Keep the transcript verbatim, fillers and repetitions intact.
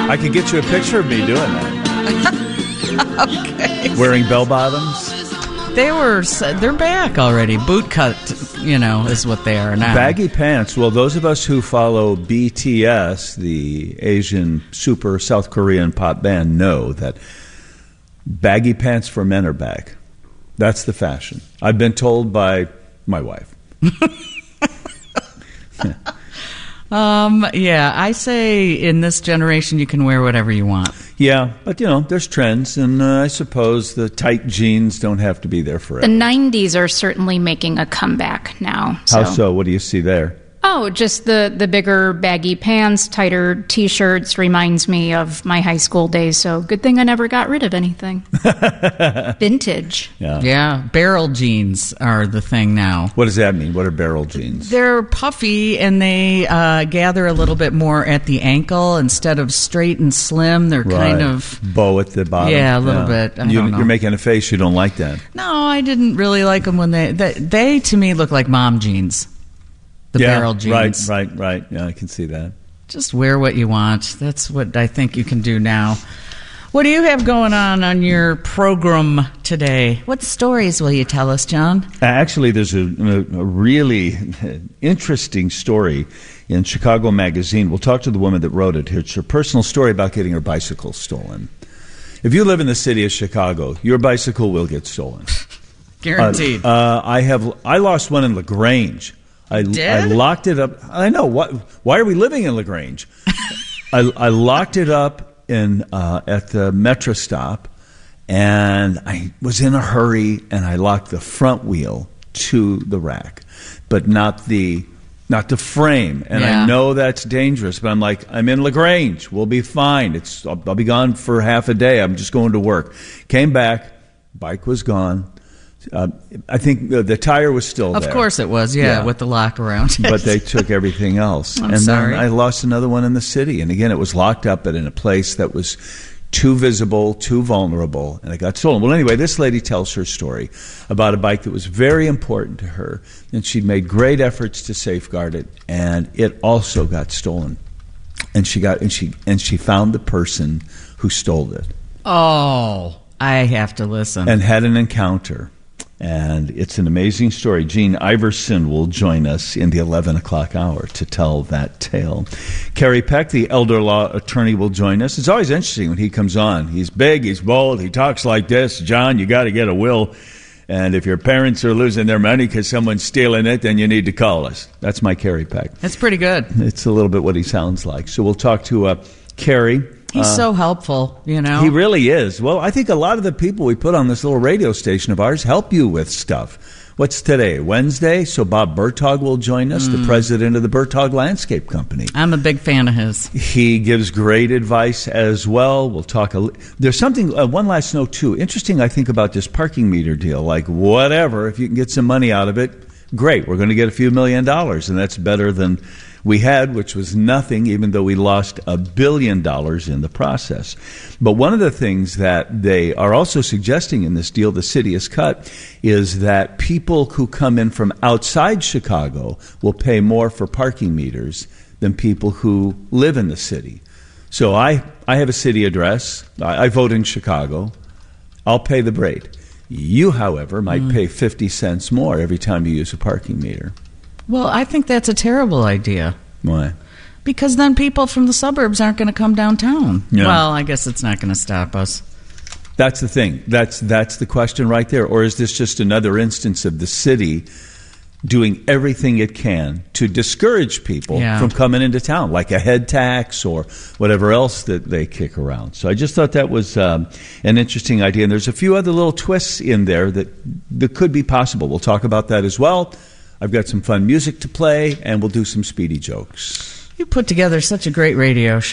I could get you a picture of me doing that. Okay. Wearing bell bottoms. They were, they're back already. Boot cut, you know, is what they are now. Baggy pants. Well, those of us who follow B T S, the Asian super South Korean pop band, know that baggy pants for men are back. That's the fashion. I've been told by my wife. um, yeah, I say in this generation you can wear whatever you want. Yeah, but, you know, there's trends, and uh, I suppose the tight jeans don't have to be there forever. The nineties are certainly making a comeback now. So. How so? What do you see there? Oh, just the, the bigger baggy pants, tighter T-shirts reminds me of my high school days, so good thing I never got rid of anything. Vintage. Yeah. Yeah, barrel jeans are the thing now. What does that mean? What are barrel jeans? They're puffy, and they uh, gather a little bit more at the ankle instead of straight and slim. They're right. kind of... bow at the bottom. Yeah, a little yeah. bit. I you, don't know. You're making a face. You don't like that. No, I didn't really like them when they... They, they to me, look like mom jeans. The yeah, barrel jeans. Right, right, right. Yeah, I can see that. Just wear what you want. That's what I think you can do now. What do you have going on on your program today? What stories will you tell us, John? Actually, there's a, a really interesting story in Chicago Magazine. We'll talk to the woman that wrote it. It's her personal story about getting her bicycle stolen. If you live in the city of Chicago, your bicycle will get stolen. Guaranteed. Uh, uh, I have. I lost one in LaGrange. I, I locked it up. I know. What, why are we living in LaGrange? I, I locked it up in uh, at the Metro stop, and I was in a hurry, and I locked the front wheel to the rack, but not the not the frame. And yeah. I know that's dangerous, but I'm like, I'm in LaGrange. We'll be fine. It's I'll, I'll be gone for half a day. I'm just going to work. Came back, bike was gone. Uh, I think the, the tire was still of there. Of course it was, yeah, yeah, with the lock around it. But they took everything else. I'm and sorry. then I lost another one in the city. And again, it was locked up, but in a place that was too visible, too vulnerable, and it got stolen. Well, anyway, this lady tells her story about a bike that was very important to her, and she'd made great efforts to safeguard it, and it also got stolen. And she got and she and she found the person who stole it. Oh, I have to listen. And had an encounter. And it's an amazing story. Gene Iverson will join us in the eleven o'clock hour to tell that tale. Kerry Peck, the elder law attorney, will join us. It's always interesting when he comes on. He's big, he's bold, he talks like this. John, you got to get a will. And if your parents are losing their money because someone's stealing it, then you need to call us. That's my Kerry Peck. That's pretty good. It's a little bit what he sounds like. So we'll talk to uh, Kerry. He's uh, so helpful, you know. He really is. Well, I think a lot of the people we put on this little radio station of ours help you with stuff. What's today? Wednesday? So Bob Bertog will join us, mm. the president of the Bertog Landscape Company. I'm a big fan of his. He gives great advice as well. We'll talk. A, there's something, uh, one last note, too. Interesting, I think, about this parking meter deal. Like, whatever, if you can get some money out of it, great. We're going to get a few million dollars, and that's better than we had, which was nothing, even though we lost a billion dollars in the process. But one of the things that they are also suggesting in this deal the city has cut is that people who come in from outside Chicago will pay more for parking meters than people who live in the city. So I, I have a city address. I, I vote in Chicago. I'll pay the rate. You, however, might mm. pay fifty cents more every time you use a parking meter. Well, I think that's a terrible idea. Why? Because then people from the suburbs aren't going to come downtown. Yeah. Well, I guess it's not going to stop us. That's the thing. That's that's the question right there. Or is this just another instance of the city doing everything it can to discourage people yeah. from coming into town, like a head tax or whatever else that they kick around? So I just thought that was um, an interesting idea. And there's a few other little twists in there that, that could be possible. We'll talk about that as well. I've got some fun music to play, and we'll do some speedy jokes. You put together such a great radio show.